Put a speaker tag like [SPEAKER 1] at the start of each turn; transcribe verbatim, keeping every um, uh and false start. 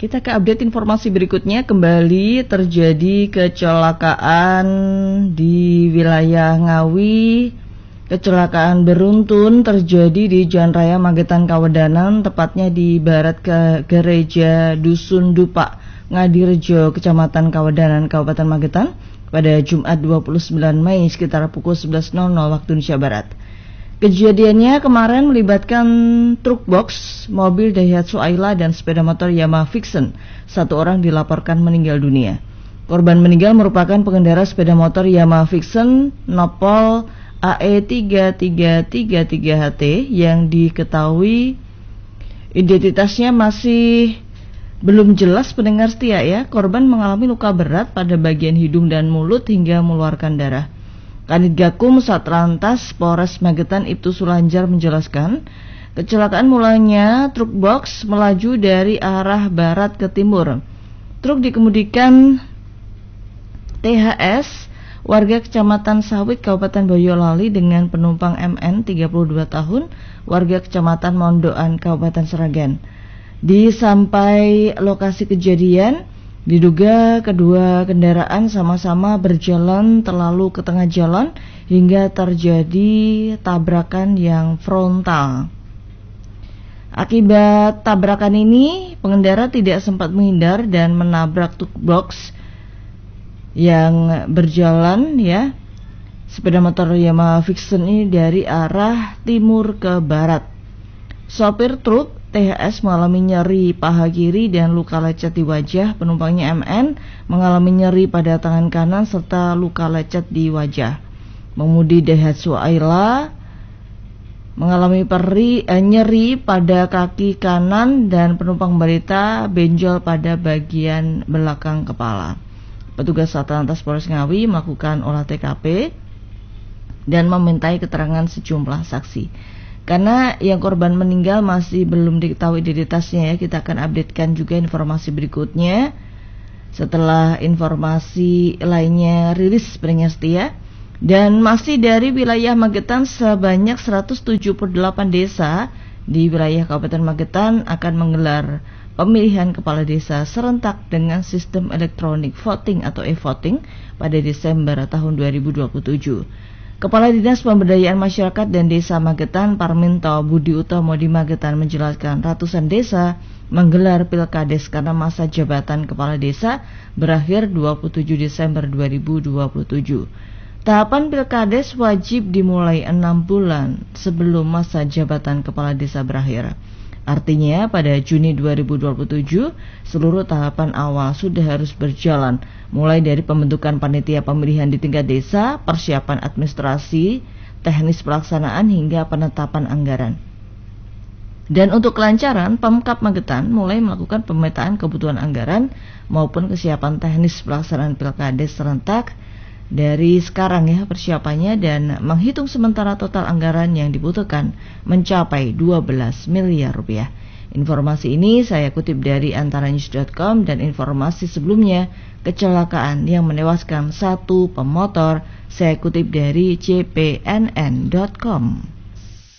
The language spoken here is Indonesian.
[SPEAKER 1] Kita ke update informasi berikutnya. Kembali terjadi kecelakaan di wilayah Ngawi. Kecelakaan beruntun terjadi di Jalan Raya Magetan Kawedanan, tepatnya di barat ke Gereja Dusun Dupak, Ngadirejo, Kecamatan Kawedanan, Kabupaten Magetan, pada Jumat dua puluh sembilan Mei sekitar pukul sebelas waktu Indonesia Barat. Kejadiannya kemarin melibatkan truk box, mobil Daihatsu Ayla dan sepeda motor Yamaha Vixen. Satu orang dilaporkan meninggal dunia. Korban meninggal merupakan pengendara sepeda motor Yamaha Vixen Nopol A E tiga tiga tiga tiga H T yang diketahui identitasnya masih belum jelas. Pendengar setia ya, korban mengalami luka berat pada bagian hidung dan mulut hingga mengeluarkan darah. Kanit Gakum Satlantas Polres Magetan Ibtu Sulanjar menjelaskan, kecelakaan mulanya truk box melaju dari arah barat ke timur. Truk dikemudikan T H S, warga Kecamatan Sawit, Kabupaten Boyolali, dengan penumpang M N tiga puluh dua tahun, warga Kecamatan Mondoan, Kabupaten Sragen. Di sampai lokasi kejadian, diduga kedua kendaraan sama-sama berjalan terlalu ke tengah jalan hingga terjadi tabrakan yang frontal. Akibat tabrakan ini, pengendara tidak sempat menghindar dan menabrak truk box yang berjalan ya. Sepeda motor Yamaha Vixen ini dari arah timur ke barat. Sopir truk T H S mengalami nyeri paha kiri dan luka lecet di wajah. Penumpangnya M N mengalami nyeri pada tangan kanan serta luka lecet di wajah. Pengemudi Daihatsu Ayla mengalami peri, eh, nyeri pada kaki kanan dan penumpang balita benjol pada bagian belakang kepala. Petugas Satlantas Polres Ngawi melakukan olah T K P dan memintai keterangan sejumlah saksi. Karena yang korban meninggal masih belum diketahui identitasnya ya, kita akan updatekan juga informasi berikutnya setelah informasi lainnya rilis, pendengar setia. Dan masih dari wilayah Magetan, sebanyak seratus tujuh puluh delapan desa di wilayah Kabupaten Magetan akan menggelar pemilihan kepala desa serentak dengan sistem elektronik voting atau e-voting pada Desember tahun dua ribu dua puluh tujuh. Kepala Dinas Pemberdayaan Masyarakat dan Desa Magetan, Parminto Budi Utomo di Magetan, menjelaskan ratusan desa menggelar pilkades karena masa jabatan kepala desa berakhir dua puluh tujuh Desember dua ribu dua puluh tujuh. Tahapan pilkades wajib dimulai enam bulan sebelum masa jabatan kepala desa berakhir. Artinya pada Juni dua ribu dua puluh tujuh seluruh tahapan awal sudah harus berjalan, mulai dari pembentukan panitia pemilihan di tingkat desa, persiapan administrasi, teknis pelaksanaan hingga penetapan anggaran. Dan untuk kelancaran, Pemkab Magetan mulai melakukan pemetaan kebutuhan anggaran maupun kesiapan teknis pelaksanaan pilkades serentak dari sekarang ya persiapannya, dan menghitung sementara total anggaran yang dibutuhkan mencapai dua belas miliar rupiah. Informasi ini saya kutip dari antaranews dot com, dan informasi sebelumnya kecelakaan yang menewaskan satu pemotor saya kutip dari C P N N dot com.